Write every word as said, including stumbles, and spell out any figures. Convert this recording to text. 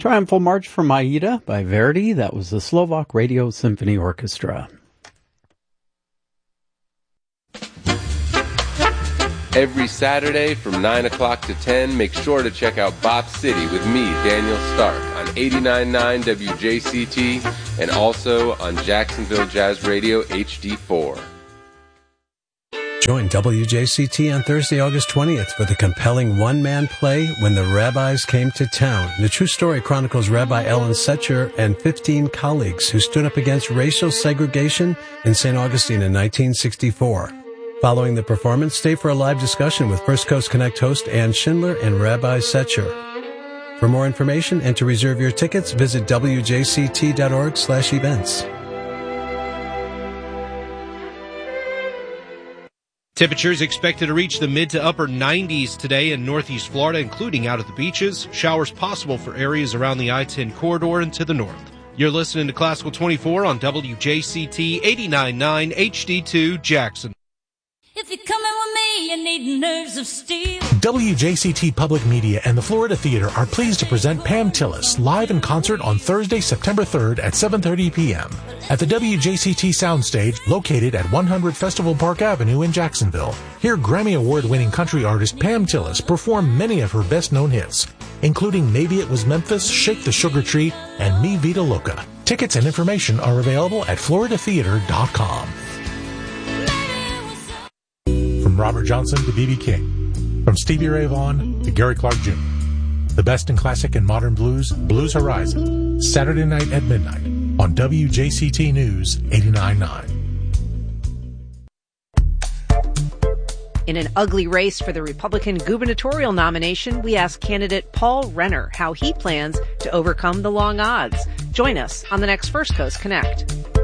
Triumphal March from Aida by Verdi. That was the Slovak Radio Symphony Orchestra. Every Saturday from nine o'clock to ten, make sure to check out Bop City with me, Daniel Stark, on eighty-nine point nine W J C T and also on Jacksonville Jazz Radio H D four. Join W J C T on Thursday, August twentieth for the compelling one-man play When the Rabbis Came to Town. The true story chronicles Rabbi Ellen Setcher and fifteen colleagues who stood up against racial segregation in Saint Augustine in nineteen sixty-four. Following the performance, stay for a live discussion with First Coast Connect host Ann Schindler and Rabbi Setcher. For more information and to reserve your tickets, visit W J C T dot org slash events. Temperatures expected to reach the mid to upper nineties today in northeast Florida, including out at the beaches. Showers possible for areas around the I ten corridor and to the north. You're listening to Classical twenty-four on W J C T eighty-nine point nine H D two Jackson. If you're coming with me, you need nerves of steel. W J C T Public Media and the Florida Theater are pleased to present Pam Tillis live in concert on Thursday, September third at seven thirty p.m. at the W J C T Soundstage located at one hundred Festival Park Avenue in Jacksonville. Hear Grammy Award-winning country artist Pam Tillis perform many of her best-known hits, including Maybe It Was Memphis, Shake the Sugar Tree, and Mi Vida Loca. Tickets and information are available at florida theater dot com. From Robert Johnson to B B King, from Stevie Ray Vaughan to Gary Clark Junior The best in classic and modern blues, Blues Horizon, Saturday night at midnight on W J C T News eighty-nine point nine. In an ugly race for the Republican gubernatorial nomination, we asked candidate Paul Renner how he plans to overcome the long odds. Join us on the next First Coast Connect.